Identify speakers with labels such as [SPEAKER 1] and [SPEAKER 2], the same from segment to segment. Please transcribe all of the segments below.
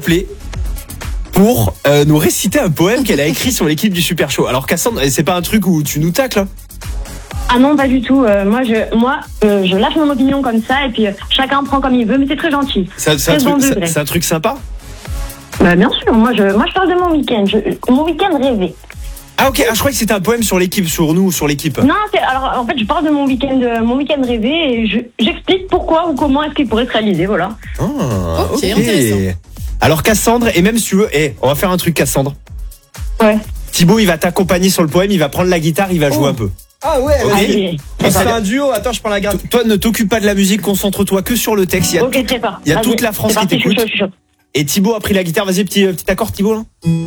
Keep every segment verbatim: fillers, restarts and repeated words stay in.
[SPEAKER 1] appeler pour euh, nous réciter un poème qu'elle a écrit sur l'équipe du Super Show. Alors Cassandre, c'est pas un truc où tu nous tacles hein?
[SPEAKER 2] Ah non, pas du tout. Euh, moi, je, moi, euh, je lâche mon opinion comme ça et puis euh, chacun prend comme il veut, mais c'est très gentil.
[SPEAKER 1] C'est, c'est, un, truc, c'est, c'est un truc sympa.
[SPEAKER 2] Bah, bien sûr. Moi, je, moi, je parle de mon week-end. Je, mon week-end rêvé.
[SPEAKER 1] Ah ok. Ah, je croyais que c'était un poème sur l'équipe, sur nous, sur l'équipe.
[SPEAKER 2] Non, c'est, alors en fait, je parle de mon week-end, euh, mon week-end rêvé et je, j'explique pourquoi ou comment est-ce qu'il pourrait se réaliser. Voilà.
[SPEAKER 1] Ah,
[SPEAKER 3] Ok,
[SPEAKER 1] okay.
[SPEAKER 3] Intéressant.
[SPEAKER 1] Alors Cassandre, et même si tu veux, hey, on va faire un truc Cassandre.
[SPEAKER 2] Ouais.
[SPEAKER 1] Thibaut, il va t'accompagner sur le poème, il va prendre la guitare, il va jouer
[SPEAKER 4] Oh.
[SPEAKER 1] un peu.
[SPEAKER 4] Ah ouais,
[SPEAKER 1] Ok.
[SPEAKER 2] Allez.
[SPEAKER 4] on fait un duo. Attends, je prends la gratte.
[SPEAKER 1] Toi, ne t'occupe pas de la musique, concentre-toi que sur le texte. Il y a,
[SPEAKER 2] Ok, très fort.
[SPEAKER 1] il y a
[SPEAKER 2] Vas-y.
[SPEAKER 1] toute la France
[SPEAKER 2] C'est
[SPEAKER 1] qui
[SPEAKER 2] parti, je suis
[SPEAKER 1] t'écoute.
[SPEAKER 2] chaud, je suis chaud.
[SPEAKER 1] Et Thibaut a pris la guitare. Vas-y, petit, petit accord, Thibaut. Là.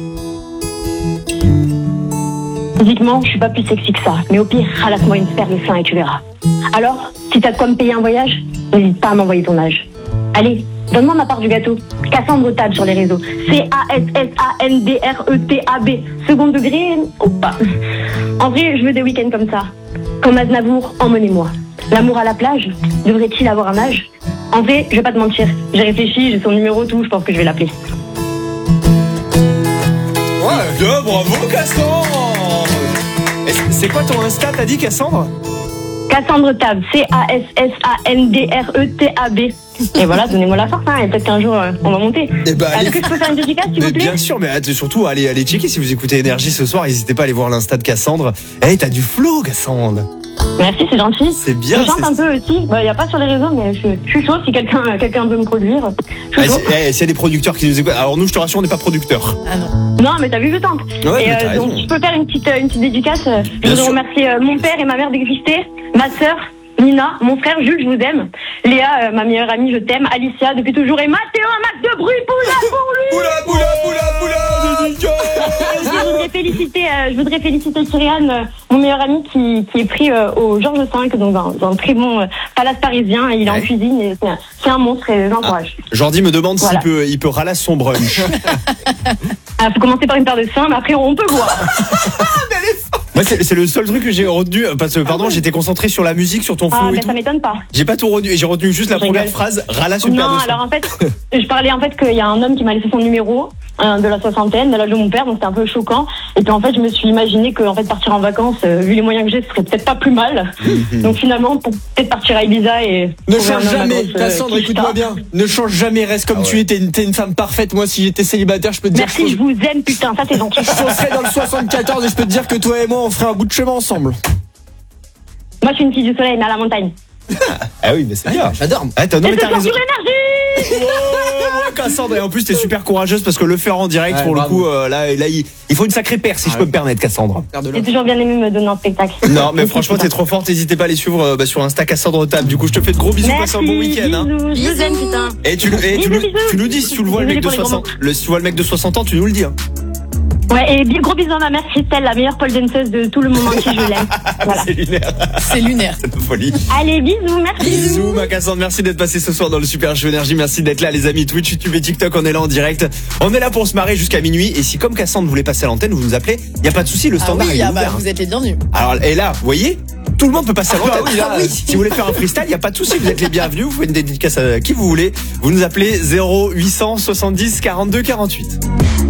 [SPEAKER 2] Physiquement, je suis pas plus sexy que ça. Mais au pire, ralasse-moi une paire de seins et tu verras. Alors, si t'as de quoi me payer un voyage, n'hésite pas à m'envoyer ton âge. Allez, donne-moi ma part du gâteau. Cassandre Table sur les réseaux. C A S S A N D R E T A B. Second degré, ou pas. En vrai, je veux des week-ends comme ça. Comme Aznavour, emmenez-moi. L'amour à la plage, devrait-il avoir un âge? En vrai, je vais pas te mentir. J'ai réfléchi, j'ai son numéro, tout, je pense que je vais l'appeler.
[SPEAKER 1] Ouais, bien, bravo Cassandre. Et c'est- C'est quoi ton Insta, t'as dit Cassandre?
[SPEAKER 2] Cassandre Table, C A S S A N D R E T A B. Et voilà, donnez-moi la force, hein, et peut-être qu'un jour, euh, on va monter.
[SPEAKER 1] Eh ben, allez.
[SPEAKER 2] Est-ce que je peux faire une dédicace, s'il
[SPEAKER 1] Mais
[SPEAKER 2] vous plaît?
[SPEAKER 1] bien sûr, mais allez, surtout allez, allez checker si vous écoutez Énergie ce soir, n'hésitez pas à aller voir l'Insta de Cassandre. Eh, hey, t'as du flow Cassandre.
[SPEAKER 2] Merci, c'est gentil.
[SPEAKER 1] C'est bien.
[SPEAKER 2] Je chante
[SPEAKER 1] c'est-
[SPEAKER 2] un peu aussi. Il bah, n'y a pas sur les réseaux, mais je, je suis chaud si quelqu'un quelqu'un veut me produire. Je
[SPEAKER 1] Eh,
[SPEAKER 2] suis chaud.
[SPEAKER 1] c'est- eh, s'il y a des producteurs qui nous écoutent, alors nous, je te rassure, on n'est pas producteurs.
[SPEAKER 3] Ah non.
[SPEAKER 2] Non, mais t'as vu, je tente.
[SPEAKER 1] Ouais,
[SPEAKER 2] et
[SPEAKER 1] mais t'as
[SPEAKER 2] donc,
[SPEAKER 1] raison.
[SPEAKER 2] je peux faire une petite, euh, une petite dédicace. euh, Je
[SPEAKER 1] Bien
[SPEAKER 2] voudrais
[SPEAKER 1] sûr.
[SPEAKER 2] remercier euh, mon père et ma mère d'exister, ma sœur, Nina, mon frère Jules, je vous aime. Léa, euh, ma meilleure amie, je t'aime. Alicia, depuis toujours. Et Mathéo, un max de bruit, poula pour lui.
[SPEAKER 1] Poula, poula, poula, poula, dédicace.
[SPEAKER 2] Je voudrais féliciter, euh, je voudrais féliciter Kyrian, euh, mon meilleur ami qui, qui est pris euh, au Georges cinq, dans un, dans un très bon euh, palace parisien. Et il est
[SPEAKER 1] Ouais.
[SPEAKER 2] en cuisine et c'est un, c'est un monstre et j'encourage.
[SPEAKER 1] Jordi me demande
[SPEAKER 2] Voilà.
[SPEAKER 1] s'il peut, il peut ralasse son brunch.
[SPEAKER 2] Il faut commencer par une paire de seins, mais après on peut voir.
[SPEAKER 1] Moi, c'est, c'est le seul truc que j'ai retenu, parce que, pardon, j'étais concentré sur la musique, sur ton flow
[SPEAKER 2] Ah,
[SPEAKER 1] et
[SPEAKER 2] mais
[SPEAKER 1] tout.
[SPEAKER 2] ça m'étonne pas.
[SPEAKER 1] J'ai pas tout retenu, et j'ai retenu juste la
[SPEAKER 2] Je
[SPEAKER 1] première
[SPEAKER 2] rigole.
[SPEAKER 1] phrase, ralasse une paire
[SPEAKER 2] Non,
[SPEAKER 1] de seins.
[SPEAKER 2] alors en fait, je parlais en fait qu'il y a un homme qui m'a laissé son numéro hein, de la soixantaine, de l'âge de mon père, donc c'était un peu choquant. Et puis en fait, je me suis imaginé que en fait partir en vacances, euh, vu les moyens que j'ai, ce serait peut-être pas plus mal. Donc finalement, pour peut-être partir à Ibiza et
[SPEAKER 4] Ne
[SPEAKER 2] trouver un
[SPEAKER 4] change
[SPEAKER 2] homme à
[SPEAKER 4] jamais,
[SPEAKER 2] grosse, euh,
[SPEAKER 4] Cassandre,
[SPEAKER 2] kista.
[SPEAKER 4] écoute-moi bien. Ne change jamais, reste comme
[SPEAKER 1] Ah
[SPEAKER 4] tu
[SPEAKER 1] ouais.
[SPEAKER 4] es. T'es une, t'es une femme parfaite. Moi, si j'étais célibataire, je peux te dire
[SPEAKER 2] Merci, je vous aime, putain, ça c'est gentil.
[SPEAKER 4] on serait dans le soixante-quatorze et je peux te dire que toi et moi, on ferait un bout de chemin ensemble.
[SPEAKER 2] Moi, je suis une fille du soleil, mais à la montagne.
[SPEAKER 1] Ah oui, mais c'est bien.
[SPEAKER 4] J'adore.
[SPEAKER 1] Ah, t'as, non,
[SPEAKER 2] Et
[SPEAKER 1] mais
[SPEAKER 2] ce
[SPEAKER 1] t'as
[SPEAKER 2] soir
[SPEAKER 1] raison.
[SPEAKER 2] sur Énergie.
[SPEAKER 1] Oh, Cassandre, et en plus, t'es super courageuse parce que le faire en direct,
[SPEAKER 4] Ouais,
[SPEAKER 1] pour
[SPEAKER 4] bravo.
[SPEAKER 1] le coup, euh, là, là, il, il faut une sacrée paire, si
[SPEAKER 4] Ah
[SPEAKER 1] je peux
[SPEAKER 4] ouais.
[SPEAKER 1] me permettre, Cassandre.
[SPEAKER 2] J'ai toujours bien aimé me donner un spectacle.
[SPEAKER 1] Non, mais
[SPEAKER 2] Merci,
[SPEAKER 1] franchement,
[SPEAKER 2] putain.
[SPEAKER 1] t'es trop forte. N'hésitez pas à les suivre euh, bah, sur Insta Cassandre Table. Du coup, je te fais de gros bisous. Passe
[SPEAKER 2] Merci,
[SPEAKER 1] un bon week-end. Hein.
[SPEAKER 2] bisous, je vous aime,
[SPEAKER 3] Bisous.
[SPEAKER 2] putain.
[SPEAKER 1] Et tu, et tu,
[SPEAKER 2] Bisous,
[SPEAKER 1] nous-
[SPEAKER 2] bisous.
[SPEAKER 1] tu nous dis si tu le vois, le
[SPEAKER 2] Désolée
[SPEAKER 1] mec de
[SPEAKER 2] pour les gros
[SPEAKER 1] soixante, le, si tu vois le mec de soixante ans, tu nous le dis. Hein.
[SPEAKER 2] Ouais, et bi- gros bisous à ma mère Christelle, la meilleure pole danceuse de tout le monde entier, je l'aime. Voilà.
[SPEAKER 1] C'est lunaire,
[SPEAKER 3] C'est lunaire.
[SPEAKER 1] cette folie.
[SPEAKER 2] Allez, bisous, merci.
[SPEAKER 1] Bisous, ma Cassandre. Merci d'être passé ce soir dans le Super Show Énergie. Merci d'être là, les amis. Twitch, YouTube et TikTok, on est là en direct. On est là pour se marrer jusqu'à minuit. Et si, comme Cassandre voulait passer à l'antenne, vous nous appelez, il y a pas de souci, le
[SPEAKER 3] Ah
[SPEAKER 1] standard
[SPEAKER 3] oui,
[SPEAKER 1] il est
[SPEAKER 3] ah bah,
[SPEAKER 1] ouvert.
[SPEAKER 3] vous êtes les bienvenus.
[SPEAKER 1] Alors, et là, vous voyez, tout le monde peut passer à l'antenne.
[SPEAKER 4] oui, là,
[SPEAKER 1] Ah oui. Si vous voulez faire un freestyle, il y a pas de souci. Vous êtes les bienvenus. Vous faites une dédicace à qui vous voulez. Vous nous appelez zéro huit cent soixante-dix quarante-deux quarante-huit.